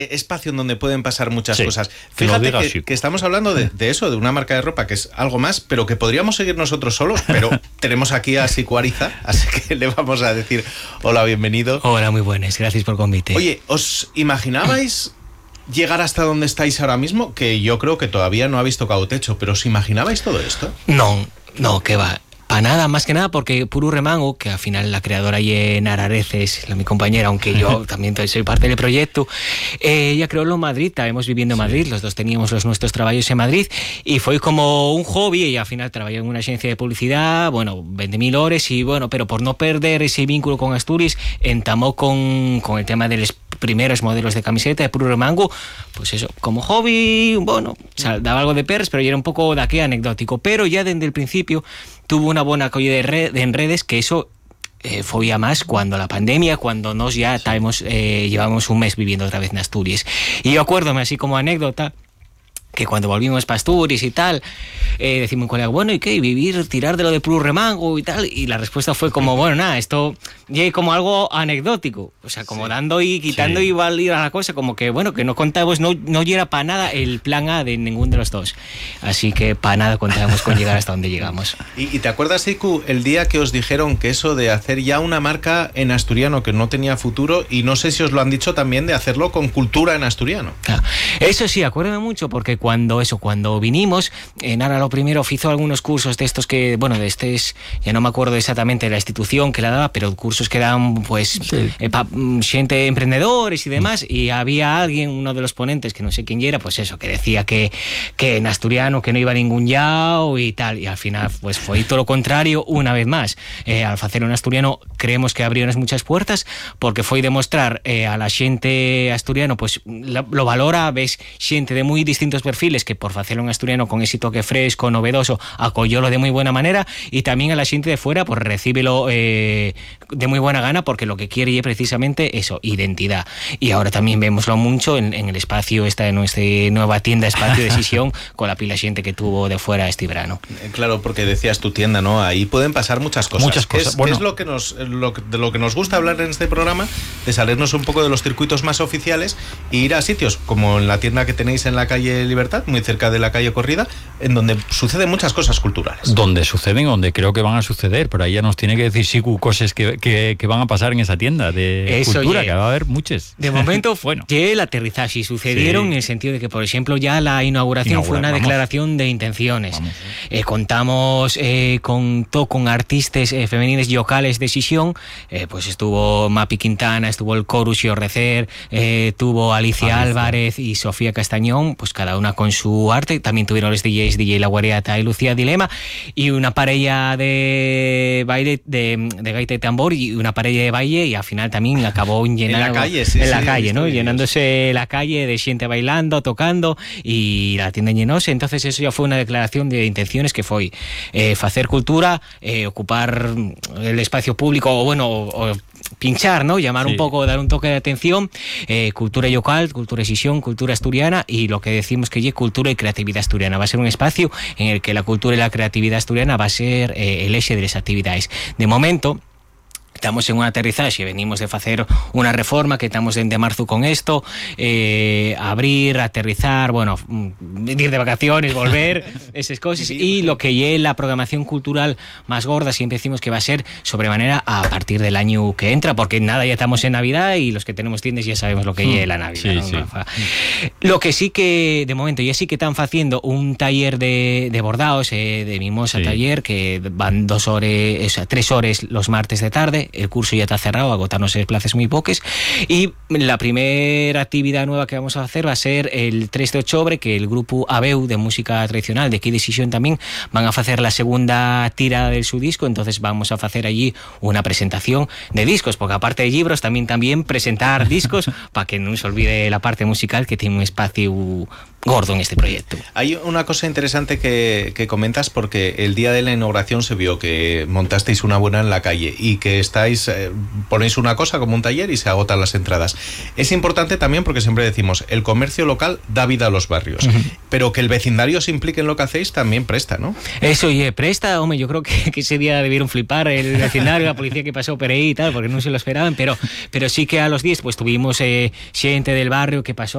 espacio en donde pueden pasar muchas cosas. Que lo Fíjate diga que estamos hablando de eso, de una marca de ropa que es algo más, pero que podríamos seguir nosotros solos, pero tenemos aquí a Siku Ariza, así que le vamos a decir hola, bienvenido. Hola, muy buenas, gracias por convite. Oye, ¿os imaginabais llegar hasta donde estáis ahora mismo? Que yo creo que todavía no ha visto cao techo, pero ¿os imaginabais todo esto? No, que va. Para nada, más que nada porque Puru Remango, que al final la creadora y Nara Areces, mi compañera, aunque yo también soy parte del proyecto, ella creó en Madrid, estábamos viviendo en Madrid, los dos teníamos los nuestros trabajos en Madrid, y fue como un hobby, y al final trabajé en una agencia de publicidad, 20.000 horas, y pero por no perder ese vínculo con Asturias, entamó con el tema de los primeros modelos de camiseta de Puru Remango, pues eso, como hobby, daba algo de perres, pero ya era un poco de aquí anecdótico, pero ya desde el principio tuvo una buena acogida en redes, que eso fue ya más cuando la pandemia, cuando nos ya llevamos un mes viviendo otra vez en Asturias. Y yo acuérdome, así como anécdota, que cuando volvimos para Asturias y tal, decimos un colega, bueno, ¿y qué? Tirar de lo de Puru Remango y tal. Y la respuesta fue como, esto ya es como algo anecdótico. O sea, como dando y quitando y valida la cosa, como que, que no contábamos, no era para nada el plan A de ninguno de los dos. Así que para nada contábamos con llegar hasta donde llegamos. ¿Y te acuerdas, Siku, el día que os dijeron que eso de hacer ya una marca en asturiano que no tenía futuro, y no sé si os lo han dicho también, de hacerlo con cultura en asturiano? Eso sí, acuérdame mucho, porque cuando vinimos, Nara lo primero hizo algunos cursos de estos que, ya no me acuerdo exactamente de la institución que la daba, pero cursos que daban gente, emprendedores y demás, y había alguien, uno de los ponentes, que no sé quién era, que decía que en asturiano que no iba a ningún yao y tal, y al final fue todo lo contrario una vez más. Al hacer un asturiano creemos que abrió muchas puertas, porque fue demostrar a la gente asturiano, lo valora, ves gente de muy distintos perfiles que por hacerlo en asturiano con ese toque fresco, novedoso, acollólo de muy buena manera, y también a la gente de fuera recíbelo de muy buena gana, porque lo que quiere es precisamente eso, identidad. Y ahora también vemoslo mucho en el espacio de nuestra nueva tienda, Espacio Decisión, con la pila gente que tuvo de fuera este verano. Claro, porque decías tu tienda, ¿no? Ahí pueden pasar muchas cosas. ¿Qué es lo que nos gusta hablar en este programa? De salirnos un poco de los circuitos más oficiales e ir a sitios como en la tienda que tenéis en la calle Libertad, muy cerca de la calle Corrida, en donde suceden muchas cosas culturales. Donde creo que van a suceder, pero ahí ya nos tiene que decir Siku cosas que van a pasar en esa tienda de eso, cultura, que va a haber muchas. De momento, que el aterrizaje sucedieron en el sentido de que, por ejemplo, ya la inauguración fue una declaración de intenciones. Contamos con artistas femeninas y locales de Sisión, estuvo Mapi Quintana, estuvo el Chorus y Orrecer, tuvo Alicia Álvarez y Sofía Castañón, cada una con su arte. También tuvieron los DJs, DJ La Guariata y Lucía Dilema, y una pareja de baile de gaita y tambor, y una pareja de baile, y al final también acabó llenando en la calle, ¿no? Llenándose la calle de gente bailando, tocando, y la tienda llenóse. Entonces eso ya fue una declaración de intenciones, que fue hacer cultura, ocupar el espacio público, o pinchar, ¿no? Llamar un poco, dar un toque de atención, cultura local, cultura Sisión, cultura asturiana, y lo que decimos que es cultura y creatividad asturiana. Va a ser un espacio en el que la cultura y la creatividad asturiana va a ser el eje de las actividades. De momento, estamos en un aterrizaje, venimos de hacer una reforma, que estamos de marzo con esto, abrir, aterrizar, ir de vacaciones, volver, esas cosas, y lo que es la programación cultural más gorda, siempre decimos que va a ser sobremanera a partir del año que entra, porque ya estamos en Navidad, y los que tenemos tiendas ya sabemos lo que es la Navidad, ¿no? Lo que sí que, de momento, ya sí que están haciendo un taller de bordados, de Mimosa Taller, que van 3 horas los martes de tarde. El curso ya está cerrado, agotarnos plazas muy pocas, y la primera actividad nueva que vamos a hacer va a ser el 3 de octubre, que el grupo Abeu de música tradicional de aquí de Sisión también van a hacer la segunda tira de su disco. Entonces vamos a hacer allí una presentación de discos, porque aparte de libros también presentar discos para que no se olvide la parte musical, que tiene un espacio gordo en este proyecto. Hay una cosa interesante que comentas, porque el día de la inauguración se vio que montasteis una buena en la calle, y que ponéis una cosa como un taller y se agotan las entradas. Es importante también, porque siempre decimos, el comercio local da vida a los barrios, pero que el vecindario se implique en lo que hacéis también presta, ¿no? Eso, presta, hombre, yo creo que ese día debieron flipar el vecindario, la policía que pasó por ahí y tal, porque no se lo esperaban, pero sí que a los días tuvimos gente del barrio que pasó